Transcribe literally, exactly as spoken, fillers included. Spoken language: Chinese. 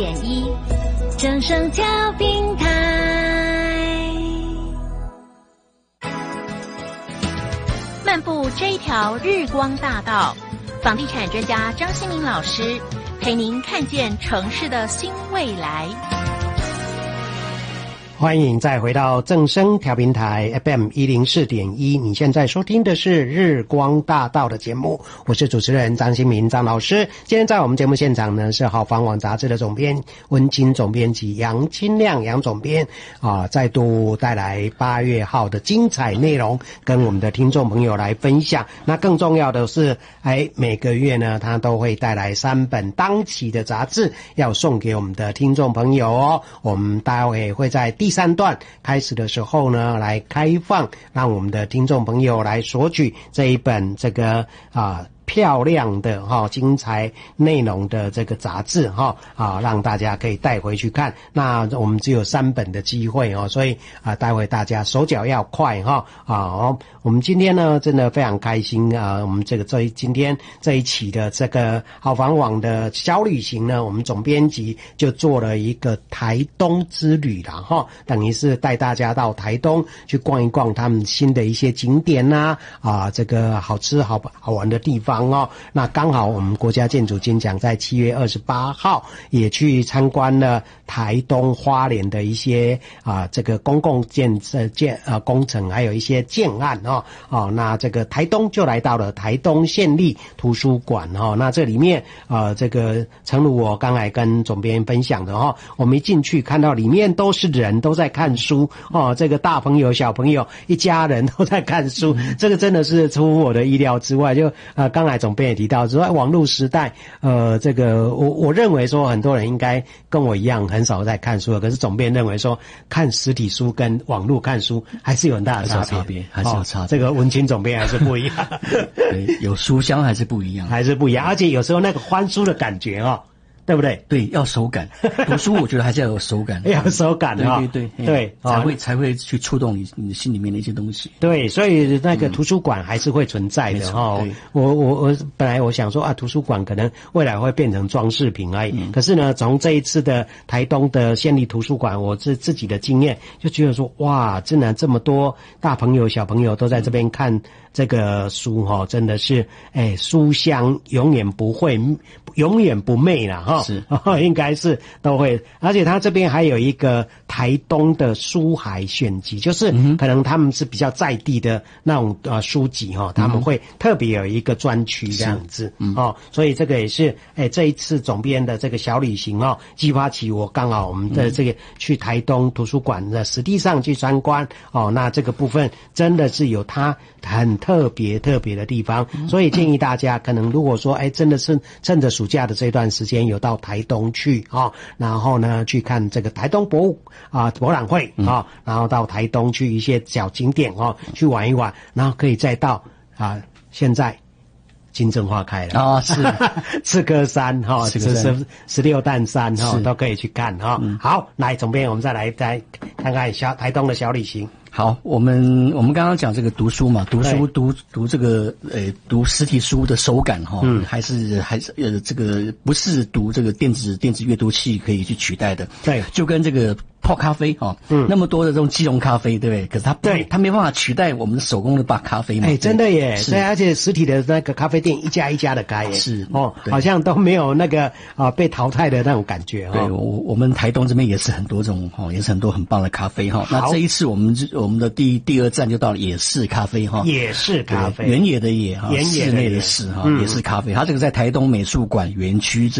点一，正声调频台。漫步这一条日光大道，房地产专家张新民老师陪您看见城市的新未来。 欢迎再回到正声调频台 F M 一零四点一，你现在收听的是日光大道的节目，我是主持人张新民张老师。今天在我们节目现场呢，是好房网杂志的总编温馨总编辑杨清亮杨总编啊，再度带来八月号的精彩内容跟我们的听众朋友来分享。那更重要的是，哎，每个月呢，他都会带来三本当期的杂志要送给我们的听众朋友哦。我们待会会在第第三段开始的时候呢，来开放让我们的听众朋友来索取这一本这个啊漂亮的哈、哦、精彩内容的这个杂志哈 啊, 啊，让大家可以带回去看。那我们只有三本的机会哦，所以啊，待会大家手脚要快哈 啊, 啊。我们今天呢，真的非常开心啊！我们这个这一今天这一期的这个好房网的小旅行呢，我们总编辑就做了一个台东之旅啦哈，等于是带大家到台东去逛一逛他们新的一些景点呐 啊, 啊，这个好吃好好玩的地方。哦，那刚好我们国家建筑金奖在七月二十八号也去参观了台东花莲的一些啊这个公共建设建呃工程，还有一些建案哦哦，那这个台东就来到了台东县立图书馆哦，那这里面呃这个诚如我刚才跟总编分享的哦，我们一进去看到里面都是人都在看书哦，这个大朋友小朋友一家人都在看书，嗯、这个真的是出乎我的意料之外。就呃刚才总编也提到说，网络时代，呃，这个我我认为说很多人应该跟我一样很少在看书的，可是总编认为说看实体书跟网络看书还是有很大的差别， 差别还是有差别。 哦、这个文青总编还是不一样， 对，有书香还是不一样， 还是不一样，而且有时候那个翻书的感觉哦。对不对？ 对，要手感。读书我觉得还是要有手感， 要有手感啊、哦！ 对对对对， 才会、哦、才会去触动你你心里面的一些东西。 对，所以那个图书馆还是会存在的哈、嗯。我我我本来我想说啊，图书馆可能未来会变成装饰品而已。嗯、可是呢，从这一次的台东的县立图书馆，我自自己的经验就觉得说，哇，真的这么多大朋友小朋友都在这边看这个书哈、哦，真的是哎，书香永远不会，永远不昧啦哈。 是， 应该是都会，而且他这边还有一个台东的书海选集，就是可能他们是比较在地的那种呃书籍哈，他们会特别有一个专区这样子、嗯、哦，所以这个也是哎这一次总编的这个小旅行哦，激发起我刚好我们的这个去台东图书馆的实地上去参观哦，那这个部分真的是有它很特别特别的地方，所以建议大家可能如果说哎真的是趁着暑假的这段时间有到台东去啊、哦，然后呢去看这个台东博物啊博览会啊、哦，然后到台东去一些小景点哦去玩一玩，然后可以再到啊现在金针花开了啊、哦，是赤科山哈，十十十六担山哈、哦、都可以去看哈、哦嗯。好，来总编我们再来再看看小台东的小旅行。 好，我们我们刚刚讲这个读书嘛，读书读读这个呃读实体书的手感哈、嗯，还是还是呃这个不是读这个电子电子阅读器可以去取代的。 对， 就跟这个泡咖啡哈、哦，嗯，那么多的这种即溶咖啡，对不对？可是它对它没办法取代我们的手工的把咖啡嘛。哎， 真的耶，对，而且实体的那个咖啡店一家一家的开耶， 是哦，好像都没有那个啊被淘汰的那种感觉哈、哦。 对，我我们台东这边也是很多种哈、哦，也是很多很棒的咖啡哈、哦。那这一次我们我们的第第二站就到了野市咖啡哈， 野市咖啡， 原野的野哈， 原野室内的室哈，野市咖啡，它这个在台东美术馆园区这